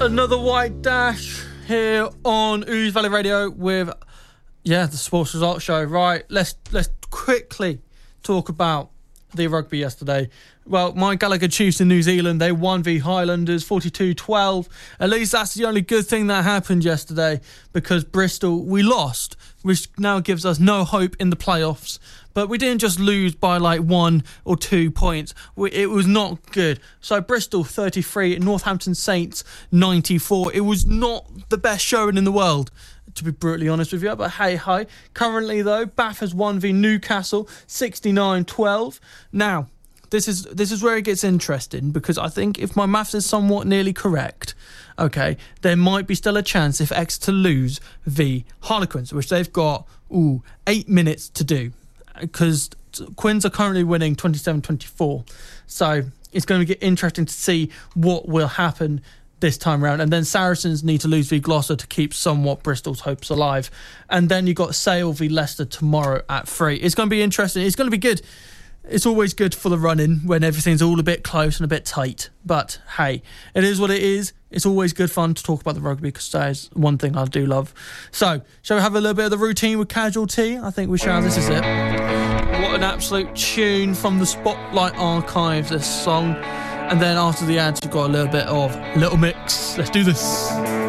Another white dash here on Ouse Valley Radio with, the Sports Results Show. Right, let's quickly talk about the rugby yesterday. Well, my Gallagher Chiefs in New Zealand, they won v Highlanders 42-12. At least that's the only good thing that happened yesterday, because Bristol, we lost, which now gives us no hope in the playoffs. But we didn't just lose by like 1 or 2 points. It was not good. So Bristol 33, Northampton Saints 94. It was not the best showing in the world, to be brutally honest with you. But hey, hi. Currently though, Bath has won v Newcastle 69-12. Now, this is where it gets interesting, because I think if my maths is somewhat nearly correct, okay, there might be still a chance if Exeter lose v Harlequins, which they've got 8 minutes to do, because Quins are currently winning 27-24. So it's going to get interesting to see what will happen this time around. And then Saracens need to lose v Gloucester to keep somewhat Bristol's hopes alive. And then you've got Sale v Leicester tomorrow at 3. It's going to be interesting. It's going to be good. It's always good for the run-in when everything's all a bit close and a bit tight. But hey, it is what it is. It's always good fun to talk about the rugby, because that is one thing I do love. So, shall we have a little bit of the routine with Casualty? I think we shall. This is it. What an absolute tune from the Spotlight Archive, this song. And then after the ads, we've got a little bit of Little Mix. Let's do this.